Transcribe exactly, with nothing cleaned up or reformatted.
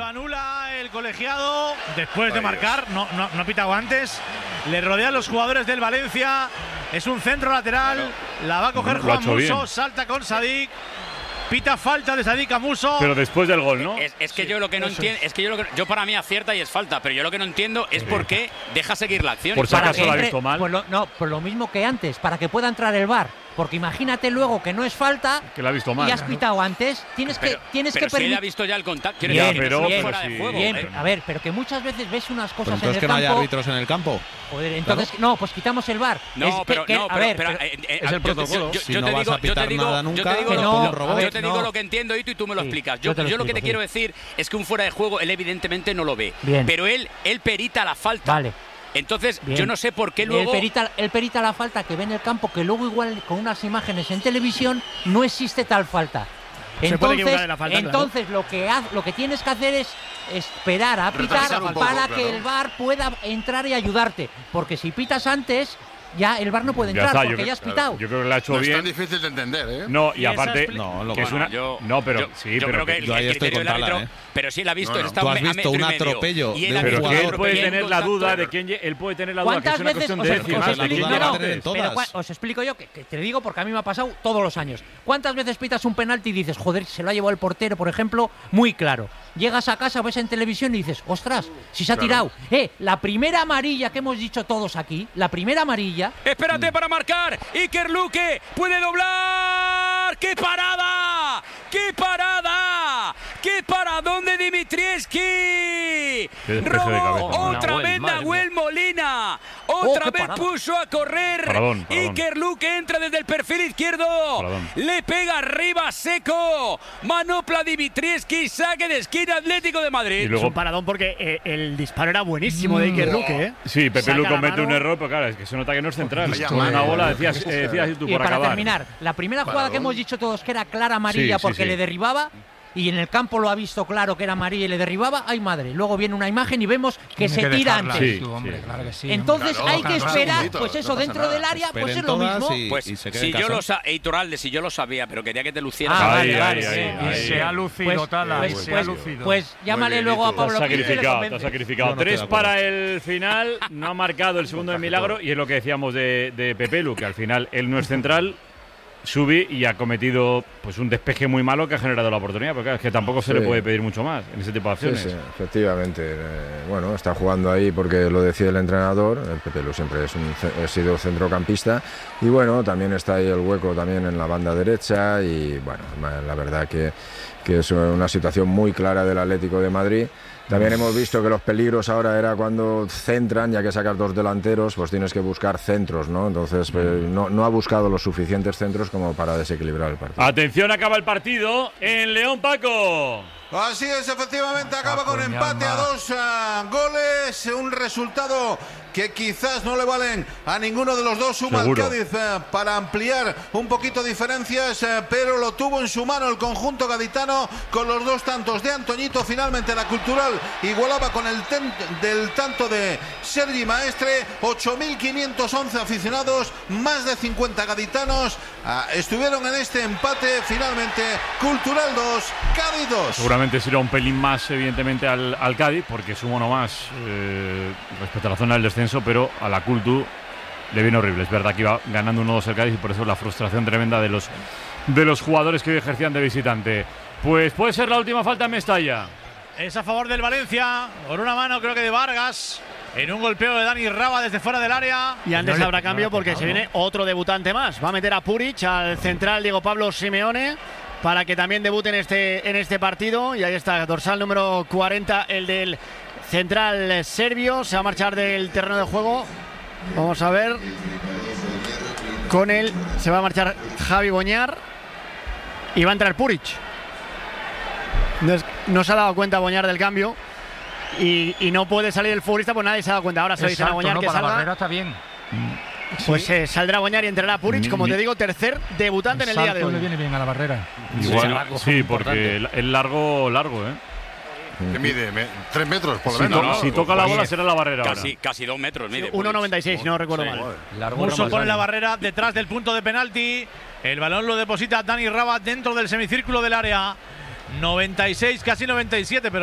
Lo anula el colegiado después de marcar, no, no, no ha pitado antes. Le rodean los jugadores del Valencia. Es un centro lateral. Claro. La va a coger Juan Musso. Bien. Salta con Sadik. Pita falta de Sadik a Musso. Pero después del gol, ¿no? Es, es que sí, yo lo que no entiendo, es que yo lo que yo para mí acierta y es falta, pero yo lo que no entiendo es sí. por qué deja seguir la acción. Por si acaso lo ha visto mal. Pues lo, no, pues lo mismo que antes, para que pueda entrar el V A R. Porque imagínate luego que no es falta que la ha visto mal, y has pitado antes, tienes pero, que tienes pero que permitir. Si él ha visto ya el contacto, quiere bien, decir pero, que bien, fuera de juego. Bien, ¿eh? A ver, pero que muchas veces ves unas cosas en el entonces campo. Entonces que no haya árbitros en el campo. Joder, entonces ¿Claro? no, pues quitamos el V A R. No, es pero, que, que, no, a pero, ver, pero, pero eh, eh, es el protocolo. Yo, yo, si yo no te vas digo, a pitar yo te digo, nada nunca, yo te digo, que no, no, Robert, yo te digo no. lo que entiendo y tú, y tú me lo sí, explicas. Yo, yo, yo lo lo que te sí. quiero decir es que un fuera de juego él evidentemente no lo ve. Bien. Pero él, él perita la falta. Vale. Entonces, Bien. yo no sé por qué luego… El perita, el perita la falta que ve en el campo, que luego igual con unas imágenes en televisión no existe tal falta. Entonces, de la falta, entonces claro. lo que ha, lo que tienes que hacer es esperar a pitar para poco, que claro. el V A R pueda entrar y ayudarte. Porque si pitas antes… Ya el V A R no puede entrar ya está, porque yo, ya has pitado. Yo creo que lo ha hecho no bien. Es tan difícil de entender, ¿eh? No, y, y aparte, no, lo que es una, yo, no, pero yo, sí, yo pero creo que el, yo ahí el estoy criterio del árbitro, ¿eh? pero sí él ha visto, no, él no. está Tú a has visto metro un y medio, atropello y él de un pero jugador. que él puede tener la duda claro. de quién él puede tener la duda que es una veces cuestión os, de os, décimas, os de quién explico, llega no, antes. pero os explico yo que, que te digo porque a mí me ha pasado todos los años. ¿Cuántas veces pitas un penalti y dices, joder, se lo ha llevado el portero, por ejemplo, muy claro? Llegas a casa, ves en televisión y dices, ostras, si se ha claro. tirado. Eh, la primera amarilla que hemos dicho todos aquí, la primera amarilla. Espérate para marcar. Iker Luque puede doblar. ¡Qué parada! ¡Qué parada! ¡Qué paradón de Dimitrievski! Robó otra vez Nahuel Molina. Otra oh, vez parada. puso a correr. Paradón, paradón. Iker Luque entra desde el perfil izquierdo. Paradón. Le pega arriba seco. Manopla Dimitrievski. Saque de esquina Atlético de Madrid. Y luego, es un paradón porque eh, el disparo era buenísimo de Iker Luque, ¿eh? Sí, Pepe Saca Lu comete mano. un error, pero claro, es que se nota que no es central. Vaya Con una madre. bola decías, eh, decías tú Y por para acabar. terminar, la primera jugada Paradón. que hemos dicho todos que era clara amarilla Sí, sí, porque sí. le derribaba. Y en el campo lo ha visto claro que era amarilla y le derribaba. ¡Ay, madre! Luego viene una imagen y vemos que Tiene se que tira dejarla, antes. Sí, tú, hombre, sí. claro que sí. Entonces Claro, hay que claro, esperar, segundito, pues no eso, pasa dentro nada. del área, pues Esperen es lo todas mismo. y- Pues y se quede si en yo casa. lo sa Eiturralde, si yo lo sabía, pero quería que te lucieras. Ah, Ahí, vale, ahí, vale. ahí, Y ahí. se ha lucido, Pues- Tala, pues- y se pues- ha lucido. Pues llámale bien, luego a Víctor. Te has Pablo Quince y le sacrificado, te has convence. sacrificado. Yo no estoy Tres de acuerdo. para el final, no ha marcado el segundo de milagro y es lo que decíamos de, de Pepe Lu, que al final él no es central, sube y ha cometido pues un despeje muy malo que ha generado la oportunidad, porque claro, es que tampoco se Sí. le puede pedir mucho más en ese tipo de Sí, acciones. sí, efectivamente. Eh, bueno, está jugando ahí porque lo decide el entrenador. El Pepe Lu siempre es un, ha sido centrocampista. Y bueno, también está ahí el hueco también en la banda derecha. Y bueno, la verdad que, que es una situación muy clara del Atlético de Madrid. También hemos visto que los peligros ahora era cuando centran, ya que sacas dos delanteros, pues tienes que buscar centros, ¿no? Entonces pues, no, no ha buscado los suficientes centros como para desequilibrar el partido. Atención, acaba el partido en León, Paco. Así es, efectivamente, acaba con Paco, empate a Ñalma. dos uh, goles, un resultado que quizás no le valen a ninguno de los dos. Suma el Seguro. Cádiz uh, para ampliar un poquito diferencias, uh, pero lo tuvo en su mano el conjunto gaditano con los dos tantos de Antoñito. Finalmente la Cultural igualaba con el ten del tanto de Sergi Maestre. Ocho mil quinientos once aficionados, más de cincuenta gaditanos uh, estuvieron en este empate. Finalmente Cultural dos, Cádiz dos. Seguramente será un pelín más, evidentemente, al, al Cádiz, porque sumo no más eh, respecto a la zona del descenso, pero a la Cultu le viene horrible. Es verdad que iba ganando uno dos el Cádiz y por eso la frustración tremenda de los, de los jugadores que hoy ejercían de visitante. Pues puede ser la última falta en Mestalla. Es a favor del Valencia, con una mano creo que de Vargas, en un golpeo de Dani Raba desde fuera del área. Y antes No le- habrá cambio no le ha porque tocado, se viene otro debutante más. Va a meter a Puric, al central Diego Pablo Simeone, para que también debute en este, en este partido. Y ahí está, dorsal número cuarenta, el del central serbio. Se va a marchar del terreno de juego. Vamos a ver. Con él se va a marchar Javi Boñar. Y va a entrar Puric. No, no se ha dado cuenta Boñar del cambio. Y, y no puede salir el futbolista, pues nadie se ha dado cuenta. Ahora se lo dicen a Exacto, Boñar no, que para la salga. barrera está bien. Pues eh, saldrá Boñar y entrará Puric, Ni- como ni- te digo, tercer debutante en el día de salto le hoy. viene bien a la barrera. Igual, sí, porque el, el largo, largo, ¿eh? ¿Qué mide? Me- ¿Tres metros, por lo Si, menos? to- ¿no? si toca la Pues- bola será la barrera Casi, ahora. casi dos metros mide. uno noventa y seis, no recuerdo Sí, mal. joder. Musso pone la barrera detrás del punto de penalti. El balón lo deposita Dani Raba dentro del semicírculo del área. noventa y seis, casi noventa y siete, pero